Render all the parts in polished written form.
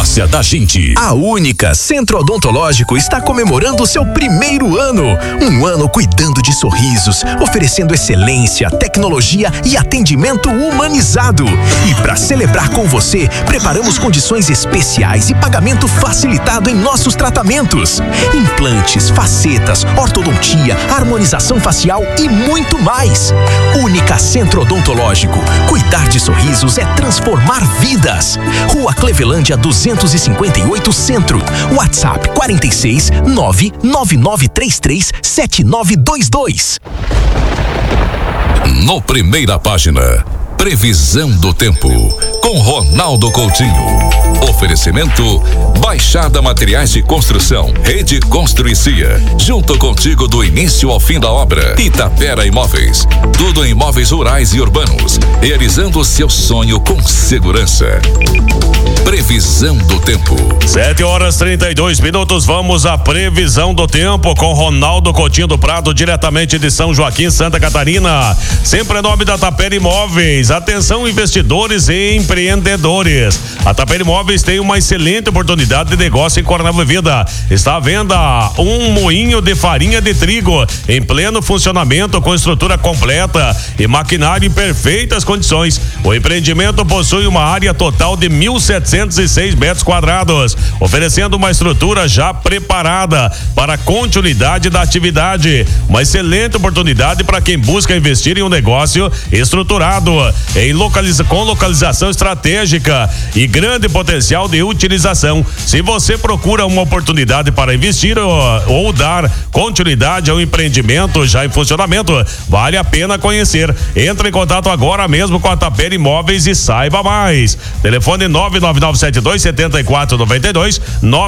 negócio da gente. A Única Centro Odontológico está comemorando seu primeiro ano. Um ano cuidando de sorrisos, oferecendo excelência, tecnologia e atendimento humanizado. E para celebrar com você, preparamos condições especiais e pagamento facilitado em nossos tratamentos. Implantes, facetas, ortodontia, harmonização facial e muito mais. Única Centro Odontológico. Cuidar de sorrisos é transformar vidas. Rua Clevelândia 258 Centro. WhatsApp 46 99933 7922. No Primeira Página, previsão do tempo com Ronaldo Coutinho. Oferecimento Baixada Materiais de Construção, Rede Construicia, junto contigo do início ao fim da obra. Itapera Imóveis, tudo em imóveis rurais e urbanos, realizando o seu sonho com segurança. Previsão do tempo. 7h32, vamos à previsão do tempo com Ronaldo Coutinho do Prado, diretamente de São Joaquim, Santa Catarina. Sempre em nome da Tapera Imóveis. Atenção, investidores e empreendedores. A Tapera Imóveis tem uma excelente oportunidade de negócio em Coronel Vivida. Está à venda um moinho de farinha de trigo em pleno funcionamento, com estrutura completa e maquinário em perfeitas condições. O empreendimento possui uma área total de 1.706 metros quadrados, oferecendo uma estrutura já preparada para a continuidade da atividade. Uma excelente oportunidade para quem busca investir em um negócio estruturado, com localização estratégica e grande potencial de utilização. Se você procura uma oportunidade para investir ou dar continuidade ao empreendimento já em funcionamento, vale a pena conhecer. Entre em contato agora mesmo com a Tapera Imóveis e saiba mais. Telefone 99972-7492,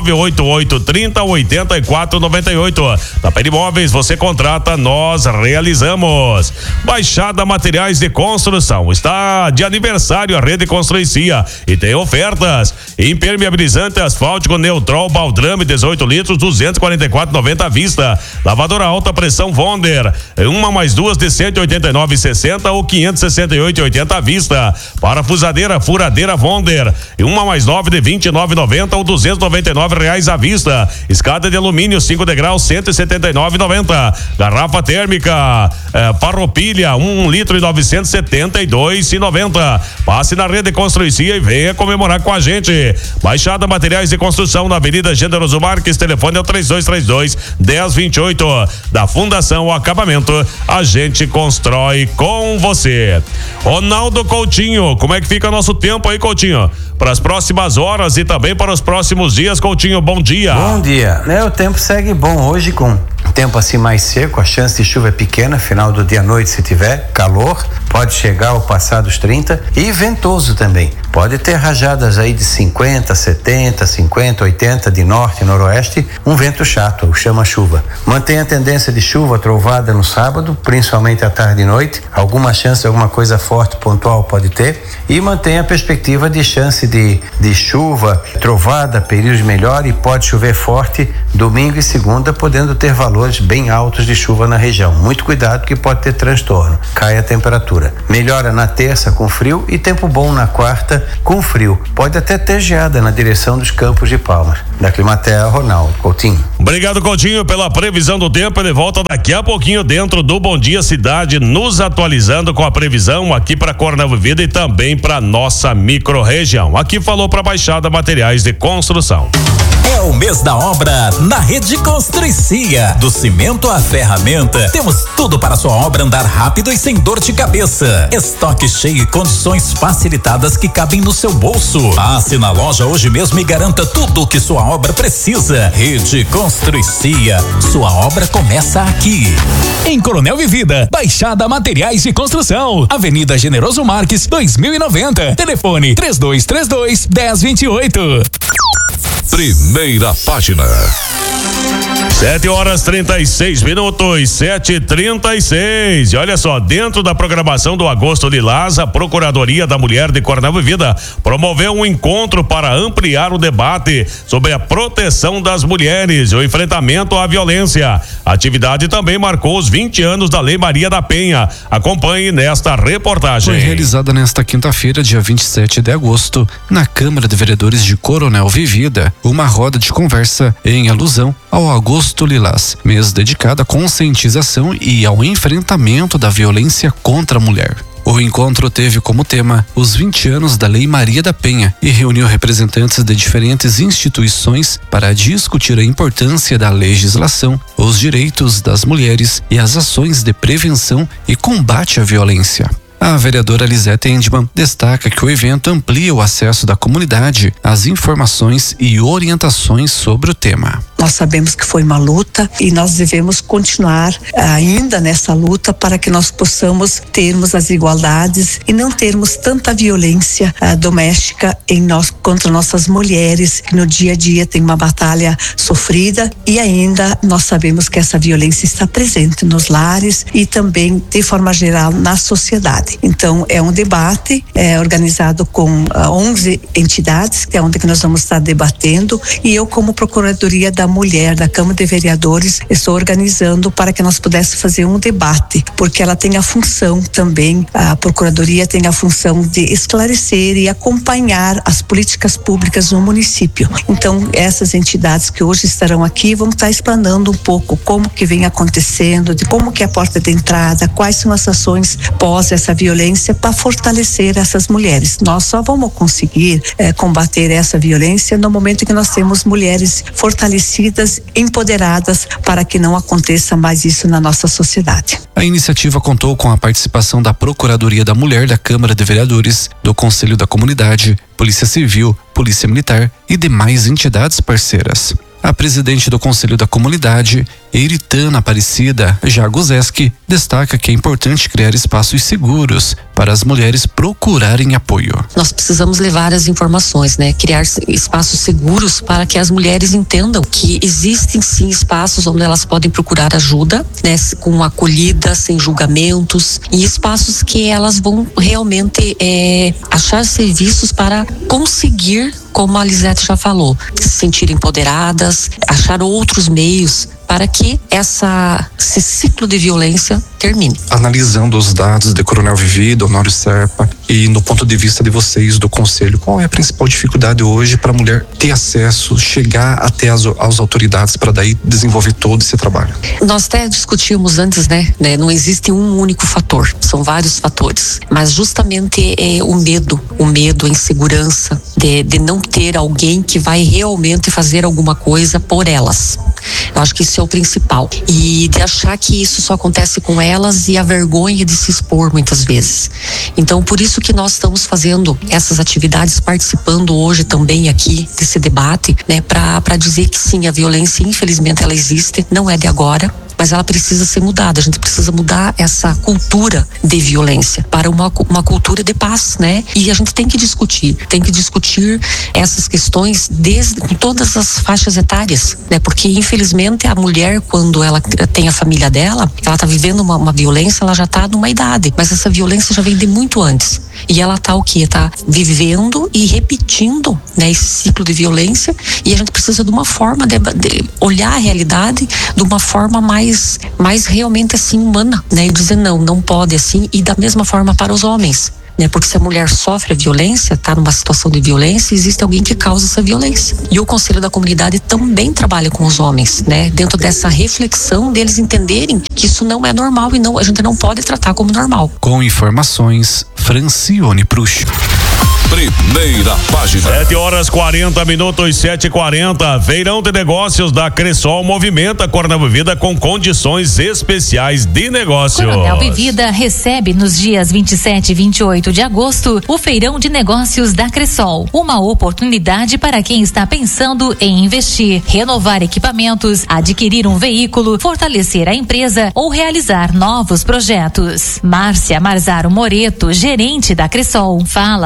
988-30-8498. Tapera Imóveis, você contrata, nós realizamos. Baixada Materiais de Construção. Está de aniversário a Rede Construicia e tem ofertas. Impermeabilizante asfáltico Neutrol Baldrame 18 litros, 244,90 à vista. Lavadora alta pressão Wonder, uma mais duas de 189,60 ou 568,80 à vista. Parafusadeira furadeira Wonder, uma mais 9 de 29,90 ou 299 reais à vista. Escada de alumínio 5 degraus 179,90. Garrafa térmica Farroupilha 1 litro e 972,90. Passe na Rede Construicia e venha comemorar com a gente. Baixada Materiais de Construção na Avenida Generoso Marques, telefone é o 3232-1028. Da Fundação Acabamento, a gente constrói com você. Ronaldo Coutinho, como é que fica nosso tempo aí, Coutinho? Para as próximas horas e também para os próximos dias, Coutinho, bom dia. Bom dia, o tempo segue bom hoje, com tempo assim mais seco, a chance de chuva é pequena, final do dia à noite se tiver calor, pode chegar ao passar dos 30 e ventoso também, pode ter rajadas aí de 50, 70, 50, 80 de norte e noroeste, um vento chato, o chama-chuva. Mantém a tendência de chuva, trovada no sábado, principalmente à tarde e noite, alguma chance de alguma coisa forte, pontual pode ter, e mantém a perspectiva de chance de chuva, trovada, períodos melhor e pode chover forte domingo e segunda, podendo ter valores bem altos de chuva na região. Muito cuidado que pode ter transtorno. Cai a temperatura. Melhora na terça com frio e tempo bom na quarta com frio. Pode até ter geada na direção dos Campos de Palmas. Da Climatea, Ronaldo Coutinho. Obrigado, Coutinho, pela previsão do tempo. Ele volta daqui a pouquinho dentro do Bom Dia Cidade, nos atualizando com a previsão aqui para Coronel Vivida e também para nossa micro-região. Aqui falou para Baixada Materiais de Construção. É o mês da obra na Rede Construicia. Do cimento à ferramenta, temos tudo para sua obra andar rápido e sem dor de cabeça. Estoque cheio e condições facilitadas que cabem no seu bolso. Passe na loja hoje mesmo e garanta tudo o que sua obra precisa. Rede Construicia, sua obra começa aqui. Em Coronel Vivida, Baixada Materiais de Construção, Avenida Generoso Marques 2090, telefone 3232-1028. Primeira Página. 7h36, 7h36. E olha só, dentro da programação do Agosto Lilás, a Procuradoria da Mulher de Coronel Vivida promoveu um encontro para ampliar o debate sobre a proteção das mulheres e o enfrentamento à violência. A atividade também marcou os 20 anos da Lei Maria da Penha. Acompanhe nesta reportagem. Foi realizada nesta quinta-feira, dia 27 de agosto, na Câmara de Vereadores de Coronel Vivida, uma roda de conversa em alusão ao Agosto Lilás, mês dedicado à conscientização e ao enfrentamento da violência contra a mulher. O encontro teve como tema os 20 anos da Lei Maria da Penha e reuniu representantes de diferentes instituições para discutir a importância da legislação, os direitos das mulheres e as ações de prevenção e combate à violência. A vereadora Lisete Endman destaca que o evento amplia o acesso da comunidade às informações e orientações sobre o tema. Nós sabemos que foi uma luta e nós devemos continuar ainda nessa luta para que nós possamos termos as igualdades e não termos tanta violência doméstica contra nossas mulheres, que no dia a dia tem uma batalha sofrida, e ainda nós sabemos que essa violência está presente nos lares e também de forma geral na sociedade. Então é um debate organizado com 11 entidades, que é onde que nós vamos estar debatendo, e eu, como Procuradoria da Mulher da Câmara de Vereadores, estou organizando para que nós pudéssemos fazer um debate, porque ela tem a função também, a Procuradoria tem a função de esclarecer e acompanhar as políticas públicas no município. Então essas entidades que hoje estarão aqui vão estar explanando um pouco como que vem acontecendo, de como que é a porta de entrada, quais são as ações pós essa violência para fortalecer essas mulheres. Nós só vamos conseguir combater essa violência no momento em que nós temos mulheres fortalecidas, empoderadas, para que não aconteça mais isso na nossa sociedade. A iniciativa contou com a participação da Procuradoria da Mulher da Câmara de Vereadores, do Conselho da Comunidade, Polícia Civil, Polícia Militar e demais entidades parceiras. A presidente do Conselho da Comunidade, Eritana Aparecida Jagozeski, destaca que é importante criar espaços seguros para as mulheres procurarem apoio. Nós precisamos levar as informações, criar espaços seguros para que as mulheres entendam que existem sim espaços onde elas podem procurar ajuda, com acolhida, sem julgamentos, e espaços que elas vão realmente achar serviços para conseguir, como a Lisete já falou, se sentir empoderadas, achar outros meios para que esse ciclo de violência termine. Analisando os dados de Coronel Vivida, Honório Serpa, e no ponto de vista de vocês do Conselho, qual é a principal dificuldade hoje para a mulher ter acesso, chegar até as autoridades para daí desenvolver todo esse trabalho? Nós até discutimos antes, não existe um único fator, são vários fatores, mas justamente o medo, a insegurança de não ter alguém que vai realmente fazer alguma coisa por elas. Eu acho que isso é o principal. E de achar que isso só acontece com elas e a vergonha de se expor muitas vezes. Então, por isso que nós estamos fazendo essas atividades, participando hoje também aqui desse debate, para dizer que sim, a violência, infelizmente, ela existe, não é de agora, mas ela precisa ser mudada. A gente precisa mudar essa cultura de violência para uma cultura de paz, E a gente tem que discutir essas questões com todas as faixas etárias, Porque infelizmente a mulher, quando ela tem a família dela, ela está vivendo uma violência, ela já está numa idade, mas essa violência já vem de muito antes. E ela está o quê? Está vivendo e repetindo, esse ciclo de violência, e a gente precisa de uma forma de olhar a realidade de uma forma mais realmente assim humana, E dizer não pode assim, e da mesma forma para os homens. Porque se a mulher sofre a violência, está numa situação de violência, existe alguém que causa essa violência. E o Conselho da Comunidade também trabalha com os homens, dentro dessa reflexão deles entenderem que isso não é normal e a gente não pode tratar como normal. Com informações, Francione Prush. Primeira página. 7h40, 7h40. Feirão de negócios da Cressol movimenta Coronel Vivida com condições especiais de negócio. Coronel Vivida recebe nos dias 27 e 28 de agosto o Feirão de Negócios da Cressol. Uma oportunidade para quem está pensando em investir, renovar equipamentos, adquirir um veículo, fortalecer a empresa ou realizar novos projetos. Márcia Marzaro Moreto, gerente da Cressol, fala sobre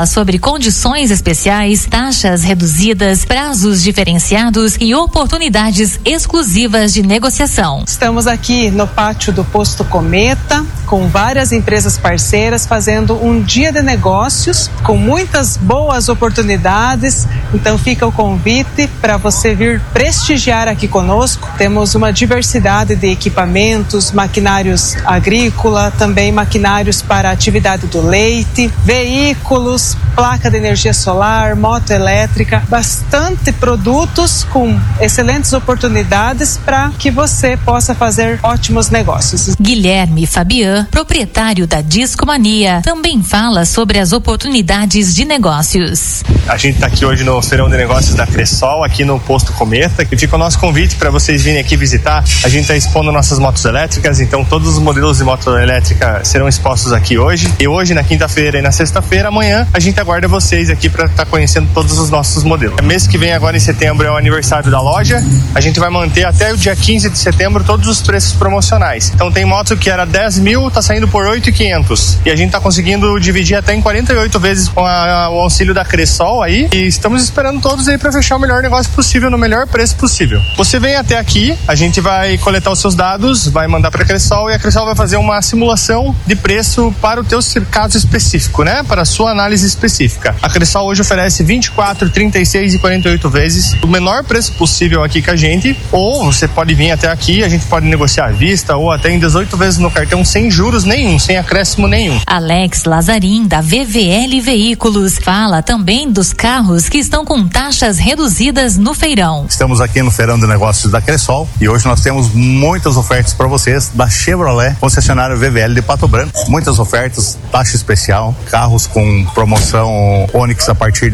condições especiais, taxas reduzidas, prazos diferenciados e oportunidades exclusivas de negociação. Estamos aqui no pátio do Posto Cometa, com várias empresas parceiras, fazendo um dia de negócios com muitas boas oportunidades. Então fica o convite para você vir prestigiar aqui conosco. Temos uma diversidade de equipamentos, maquinários agrícola, também maquinários para a atividade do leite, veículos, placa de energia solar, moto elétrica, bastante produtos com excelentes oportunidades para que você possa fazer ótimos negócios. Guilherme Fabian, proprietário da Discomania, também fala sobre as oportunidades de negócios. A gente está aqui hoje no Feirão de Negócios da Cressol, aqui no Posto Cometa, que fica o nosso convite para vocês virem aqui visitar. A gente está expondo nossas motos elétricas, então todos os modelos de moto elétrica serão expostos aqui hoje. E hoje, na quinta-feira e na sexta-feira, amanhã, a gente aguarda vocês aqui para estar conhecendo todos os nossos modelos. Mês que vem, agora em setembro, é o aniversário da loja. A gente vai manter até o dia 15 de setembro todos os preços promocionais. Então tem moto que era 10 mil, tá saindo por 8.500. E a gente tá conseguindo dividir até em 48 vezes com o auxílio da Cressol aí. E estamos esperando todos aí para fechar o melhor negócio possível, no melhor preço possível. Você vem até aqui, a gente vai coletar os seus dados, vai mandar para a Cressol e a Cressol vai fazer uma simulação de preço para o teu caso específico, né? Para a sua análise específica. A Cressol hoje oferece 24, 36 e 48 vezes o menor preço possível aqui com a gente, ou você pode vir até aqui, a gente pode negociar à vista ou até em 18 vezes no cartão sem juros nenhum, sem acréscimo nenhum. Alex Lazarim, da VVL Veículos, fala também dos carros que estão com taxas reduzidas no feirão. Estamos aqui no Feirão de Negócios da Cressol e hoje nós temos muitas ofertas para vocês da Chevrolet, concessionário VVL de Pato Branco. Muitas ofertas, taxa especial, carros com promoção Onix a partir de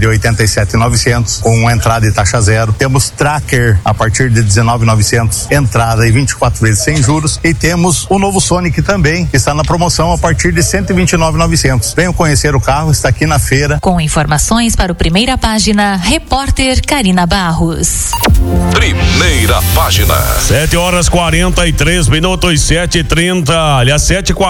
87.900 com entrada e taxa zero. Temos Tracker a partir de 19.900, entrada e 24 vezes sem juros. E temos o novo Sonic também, que está na promoção a partir de 129.900. Venham conhecer o carro, está aqui na feira. Com informações para o Primeira Página, repórter Karina Barros. Primeira Página. 7h43, 7h30, aliás,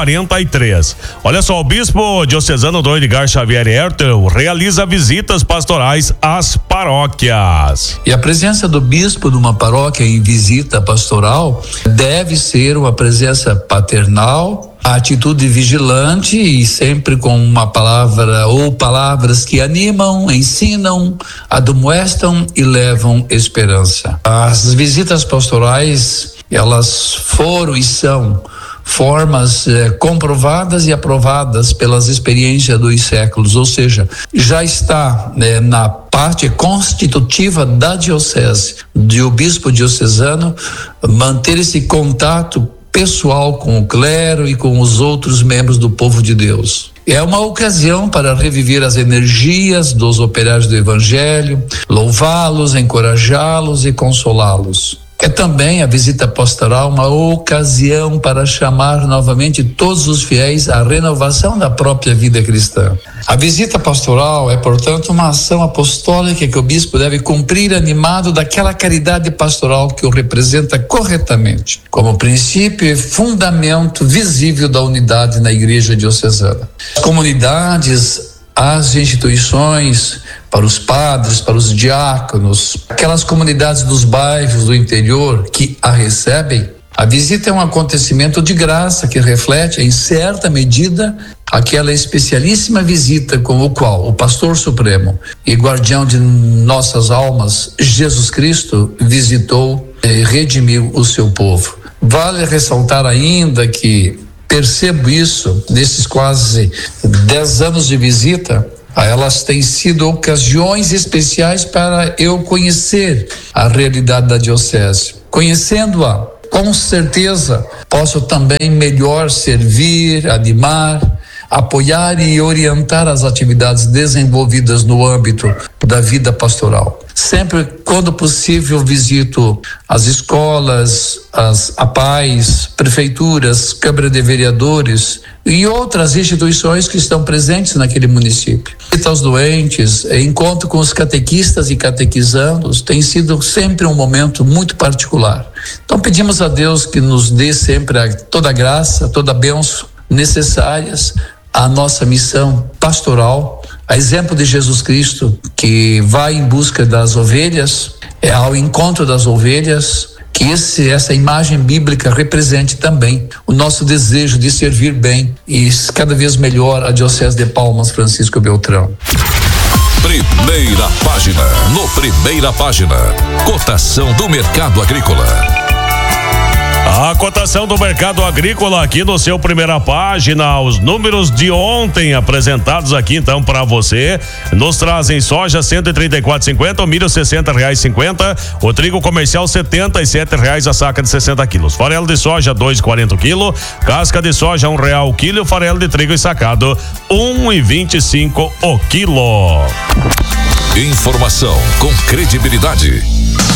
7h43. Olha só, o bispo diocesano Dom Edgar Xavier Hertel realiza visitas pastorais às paróquias. E a presença do bispo numa paróquia em visita pastoral deve ser uma presença paternal, a atitude vigilante e sempre com uma palavra ou palavras que animam, ensinam, admoestam e levam esperança. As visitas pastorais, elas foram e são formas comprovadas e aprovadas pelas experiências dos séculos, ou seja, já está na parte constitutiva da diocese, de o bispo diocesano manter esse contato pessoal com o clero e com os outros membros do povo de Deus. É uma ocasião para reviver as energias dos operários do Evangelho, louvá-los, encorajá-los e consolá-los. É também a visita pastoral uma ocasião para chamar novamente todos os fiéis à renovação da própria vida cristã. A visita pastoral é, portanto, uma ação apostólica que o bispo deve cumprir animado daquela caridade pastoral que o representa corretamente, como princípio e fundamento visível da unidade na igreja diocesana. As comunidades, as instituições, para os padres, para os diáconos, aquelas comunidades dos bairros do interior que a recebem, a visita é um acontecimento de graça que reflete, em certa medida, aquela especialíssima visita com o qual o pastor supremo e guardião de nossas almas, Jesus Cristo, visitou e redimiu o seu povo. Vale ressaltar ainda que percebo isso nesses quase 10 anos de visita. Elas têm sido ocasiões especiais para eu conhecer a realidade da diocese. Conhecendo-a, com certeza, posso também melhor servir, animar, apoiar e orientar as atividades desenvolvidas no âmbito da vida pastoral. Sempre, quando possível, visito as escolas, as APAES, prefeituras, Câmara de Vereadores e outras instituições que estão presentes naquele município. Visita aos doentes, encontro com os catequistas e catequizandos, tem sido sempre um momento muito particular. Então pedimos a Deus que nos dê sempre toda a graça, toda a bênção necessárias à nossa missão pastoral, A exemplo de Jesus Cristo, que vai em busca das ovelhas, ao encontro das ovelhas, que essa imagem bíblica represente também o nosso desejo de servir bem e cada vez melhor a Diocese de Palmas Francisco Beltrão. Primeira página. No Primeira Página, cotação do mercado agrícola. A cotação do mercado agrícola aqui no seu Primeira Página, os números de ontem apresentados aqui então para você, nos trazem soja R$134,50, o milho R$60,50, o trigo comercial R$77 a saca de 60 quilos, farelo de soja R$2,40 o quilo, casca de soja R$1 o quilo, farelo de trigo ensacado R$1,25 o quilo. Informação com credibilidade.